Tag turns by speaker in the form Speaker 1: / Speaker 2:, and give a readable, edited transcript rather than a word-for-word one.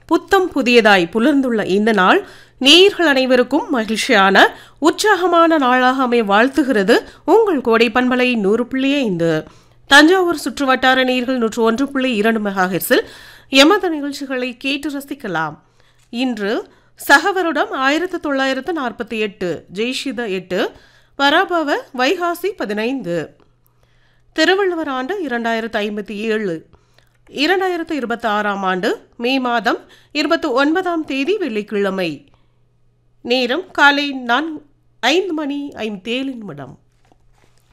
Speaker 1: புத்தம் புதியதாய் புலர்ந்துள்ள இந்த நாள் நேயர்கள் அனைவருக்கும் மகிழ்ச்சியான உற்சாகமான நாளாக அமைய வாழ்த்துகிறது உங்கள் கோடை பண்பலை 100.5. தஞ்சாவூர் சுற்றுவட்டார நேயர்கள் 101.2 மெகாஹெர்ட்ஸில் எமது நிகழ்ச்சிகளை கேட்டு ரசிக்கலாம். இன்று சகவருடம் 1948 ஜெய்ஷித 8 பராபவ வைகாசி 15 திருவள்ளுவர் ஆண்டு 2057 2026 ஆண்டு மே மாதம் 29ஆம் தேதி வெள்ளிக்கிழமை. நேரம் காலை 5:57.